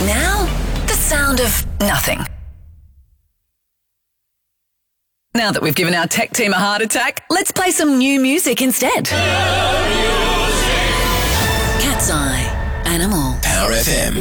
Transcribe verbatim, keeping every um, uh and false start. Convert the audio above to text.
Now, the sound of nothing. Now that we've given our tech team a heart attack, let's play some new music instead. Cat's Eye, Animal. Power F M.